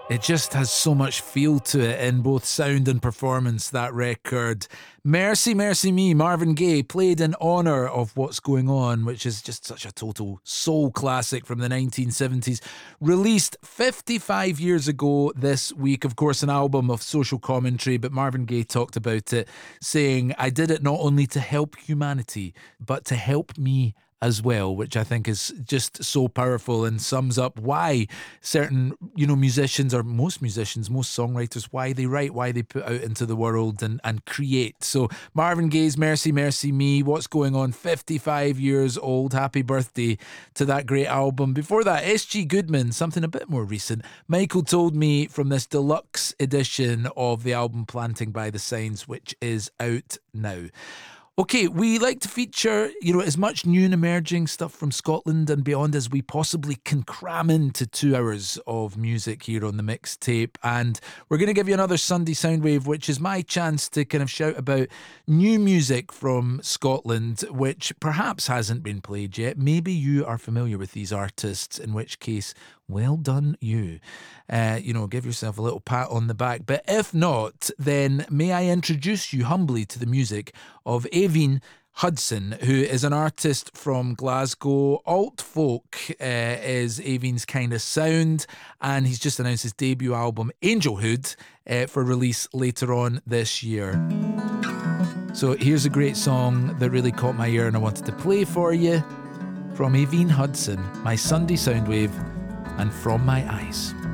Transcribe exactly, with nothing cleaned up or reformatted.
It just has so much feel to it in both sound and performance, that record. Mercy, Mercy Me, Marvin Gaye, played in honour of What's Going On, which is just such a total soul classic from the nineteen seventies. Released fifty-five years ago this week, of course, an album of social commentary, but Marvin Gaye talked about it, saying, I did it not only to help humanity, but to help me as well, which I think is just so powerful and sums up why certain, you know, musicians, or most musicians, most songwriters, why they write, why they put out into the world and, and create. So Marvin Gaye's Mercy, Mercy Me, What's Going On, fifty-five years old. Happy birthday to that great album. Before that, S G Goodman, something a bit more recent. Michael Told Me, from this deluxe edition of the album Planting by the Signs, which is out now. Okay, we like to feature, you know, as much new and emerging stuff from Scotland and beyond as we possibly can cram into two hours of music here on the mixtape. And we're going to give you another Sunday Soundwave, which is my chance to kind of shout about new music from Scotland, which perhaps hasn't been played yet. Maybe you are familiar with these artists, in which case, well done you. Uh, you know, give yourself a little pat on the back. But if not, then may I introduce you humbly to the music of Aoibhinn Hudson, who is an artist from Glasgow. Alt folk uh, is Aoibhinn's kind of sound, and he's just announced his debut album, Angelhood, uh, for release later on this year. So here's a great song that really caught my ear and I wanted to play for you from Aoibhinn Hudson, my Sunday Soundwave, and From My Eyes.